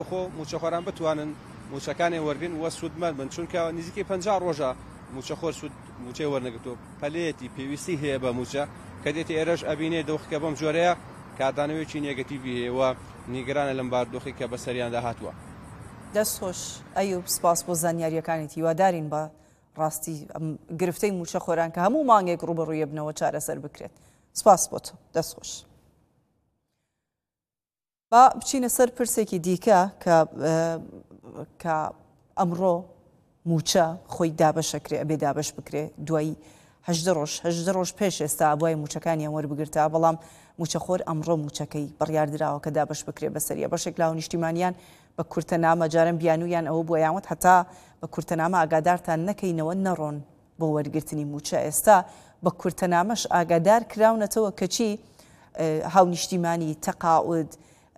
خۆ موچەخۆران بتوانن موچەکانی وەرگن وە سوودمەند بن چونکە نزیکی 50 ڕۆژە موچەخۆر سوود موچەی وەرنەگرتووە پەلەیەتی پێویستی هەیە بە موچە کە دێتی ئێرەش ئەبینێ دۆخکە بەم جۆرەیە کاتدانەوێکی نێگەتیڤی هەیە نیگەرانە لەم بارودۆخی کە بەسەریاندا هاتووە. دەست خۆش ئەیوب سپاس بۆ زانیاریەکانی هیوادارین بە ڕاستی گرفتەی موچەخۆران کە هەموو مانگێک ڕوبەڕوویە بنەوە چارەسەر بکرێت. سپاس بۆ تۆ دەست خۆش. با بچینە سەر پرسێکی دیکە کە ئەمڕۆ موچە خۆی دابەشەکرێ ئەبێ دابش بکرێ دوایی 18 ڕۆژ پێش ئێستا بۆی موچەکانیان وەربگرتا بەڵام موچەخۆر ئەمڕۆ موچەکەی بڕیاردراوە کە دابش بکرێ بەسەریە بەشێک لاو نیشتیمانیان بە کورتەنامە جارم بیانویان ئەوە بۆ یاوت هەتا بە کورتەنامە ئاگادارتان نەکەینەوە نەڕۆن بۆ وەرگرتنی موچە ئێستا بە کورتەنامەش ئاگادار کراونەتەوە کەچی هاو نیشتیمانی تەقاعود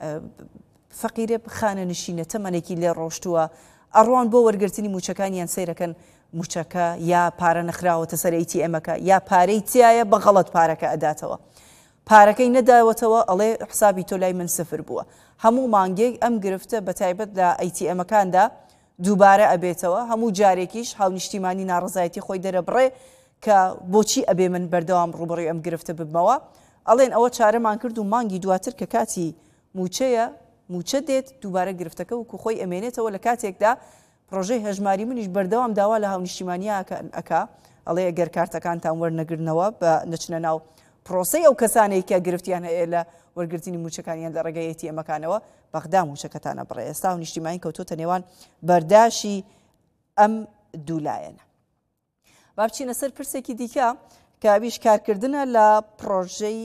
فەقیرە بخانە نشینە تەمەنێکی لێ ڕۆشتووە ئەڕوان بۆ وەرگرتنی موچەکانیان سەیرەکەن موچەکە یا پارە نەخراوەتە سەر ATM-ەکە یا پارەی تایە بە غەڵەت پارەکە ئەداتەوە پارەکەی نەداوەتەوە ئەڵێ حسابی تۆ لای من سفر بووە هەموو مانگێک ئەم گرفتە بە تایبەت لە ATM-ئەکاندا دووبارە ئەبێتەوە هەموو جارێکیش هاو نیشتیمانی ناڕزایەتی خۆی دەرەبڕێ کە بۆچی ئەبێ من بەردەوام ڕوبەڕووی ئەم گرفتە ببمەوە ئەڵێن ئەوە چارەمان کرد و مانگی دواتر کە کاتی موچەیە موچە دێت دووبارە گرفتەکە وکو خۆی ئەمێنێتەوە لە کاتێکدا پرۆژەی هەژماری منیش بەردەوام داوا لە هاو نیشتیمانیە ئەکا ئەڵێ ئەگەر کارتەکانتان وەرنەگرنەوە بە نەچنە ناو پرۆسەی ئەو کەسانەی کە گرفتیان هەیە لە وەرگرتنی موچەکانیان لە ڕێگەی ATM-ئەکانەوە بەغدا موچەکەتانە بڕێ ئێستا هاو نیشتیمانی کەوتۆتە نێوان بەرداشی ئەم دوولایەنە. با بچینە سەر پرسێکی دیکە کە ئەویش کارکردنە لە پرۆژەی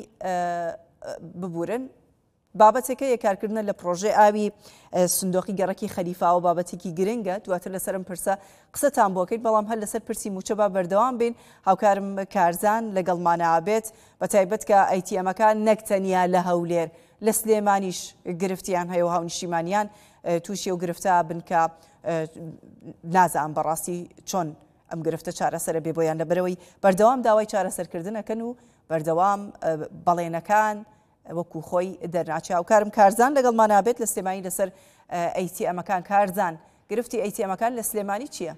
ببورن بابەتێکە کارکردنە لە پرۆژێ ئاوی سندۆقی گەڕەکی خەلیفاوە بابەتێکی گرنگە دواتر لەسەرم پرسە قسەتان بۆکەیت بەڵام هەر لەسەر پرسی موچە با بەردەوام بین هاوکارم کارزان لەگەڵمانەبێت بە تایبەت کە ATM-ئەکان نەکتەنیا لە هەولێر لە سلێمانیش گرفتیان هەیە و هاو نیشتیمانیان تووشی و گرفتە بن کە نازان بەڕاستی چۆن ئەم گرفتە چارەسەرە بێ بۆیان لەبەرەوەی بەردەوام داوای چارەسەرکردنەکەن و بەردەوام بەڵێنەکان وەکو خۆی دەرناچێ هاوکارم کارزان لەگەڵمانەبێت لە سلێمانی لەسەر ATM-ئەکان کارزان گرفتی ATM-ئەکان لە سلێمانی چییە؟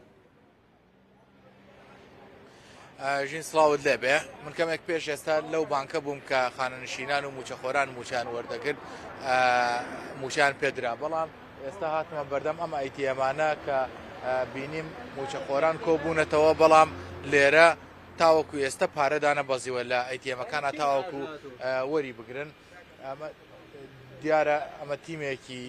ژین سڵاوت لێبێ من کەمێک پێش ئێستا لەو بانکە بووم کە خانەنشینان و موچەخۆران موچیان وەردەگرت موچیان پێدرا بەڵام ئێستا هاتمە بەردەم ئەم ATM-ئانە کە بینیم موچەخۆران کۆبوونەتەوە بەڵام لێرە تاوەکو ئێستا پارەدانە بەزیوە لە ATM-ئەکانە تاوەکو وەری بگرن دیارە ئەمە تیمێکی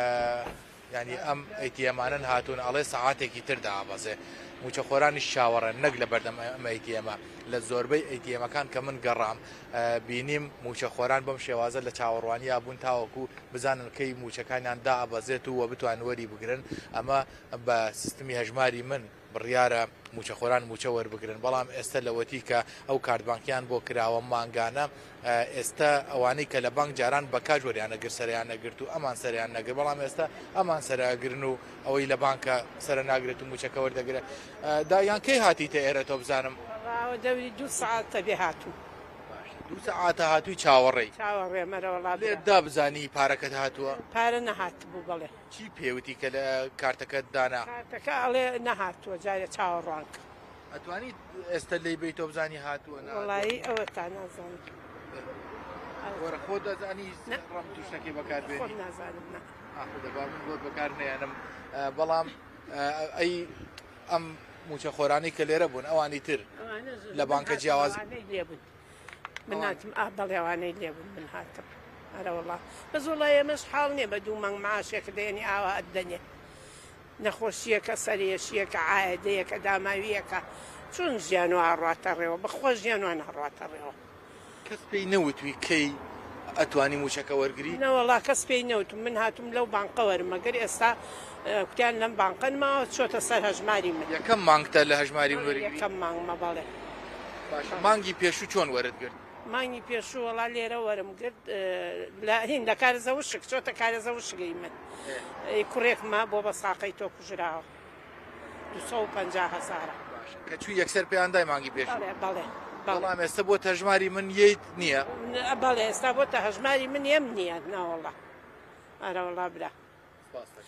ینی ئەم ATM-ئانن هاتوون ئەڵێ سەعاتێکی تردا ئابەزێ موچەخۆرانی شاوەڕێن نەک لە بەردەم ئەم ATM-ئە لە زۆربەی ATM-ئەکان کە من گەڕام بینیم موچەخۆران بەم شێوازە لە چاوەڕوانیا بوون تاوەکو بزانن کەی موچەکانیان دا ئابەزێت و وە بتوان وەری بگرن ئەمە بە سیستمی هەژماری من بڕیارە موچەخۆران موچە وەربگرن بەڵام ئێستا لەوەتی کە ئەو کارتبانکیان بۆ کراوە مانگانە ئێستا ئەوانەی کە لە بانک جاران بە کاژوەریانەگر سەریان نەگرت و ئەمان سەریان نەگر بەڵام ئێستا ئەمان سەرگرن و ئەوەی لە بانکە سەر ناگرێت و موچەکە وەردەگرێت دایان کەی هاتیتە ئێرە تۆ بزانم دەوری 2 ساعتە بێ هاتوو 2 ساعتە هاتووی چاوەڕێی چاوەڕێمەرەوەڵا لێ دا بزانی پارەکەت هاتووە پارە نەهات بوو بڵێ چی پێوتی کە لە کارتەکەت دانا کارتەکە ئەڵێ نەهاتووە جارێ چاوەڕوان کرد ئەتوانیت ئێستا لێی بێت تۆ بزانی هاتووە وڵایی ئەوە تا نازانم وەرە خۆ دەزانی ڕەم تووشتەکەی بەکاربێنی خۆم نازانم دەبا من بۆت بەکار نێنم بەڵام ئەی ئەم موچەخۆرانی کە لێرە بوون ئەوانی تر لە بانکە جیاواز لێبوون من هاتم بەڵێوانەی لێبوون من هاتم ئەرە وڵا بەس وڵای ئێمەش حاڵ نییە بە 2 مانگ معاشێکە دێنی ئاوا ئەدەنێ نەخۆشیەکە سەرێشیەکە عایدەیەکە داماویەکە چۆن ژیان و هەڕاتە ڕێوە بەخۆ ژیانوان هەڕاتە ڕێوە کەس پێی نەوتوی کەی ئەتوانی موچەکە وەرگری نەوەڵا کەس پێی نەوتم من هاتم لەو بانقە وەرمەگەر ئێستا کوتیان لەم بانقەن ماوە چۆتە سەر هەژماری من یەکەم مانگتە لە هەژماری وەرگری یەکەم مانگمە بەڵێ مانگی پێشوو چۆن وەرتگرت مانگی پێشوو وەڵا لێرە وەرم گرت لە هین لە کارزە وشک چۆتە کارێزە وشگەی من کوڕێکمە بۆ بە ساقەی تۆ کوژراوە 250,000 کە چوو یەکسەر پێیان دای مانگی پێش بەڵێ بەڵام ئێستا بۆ هەژماری من یەیت نییە بەڵێ ئێستا بۆ هەژماری من یم نییە ناوەڵا ئەرەوەڵا برا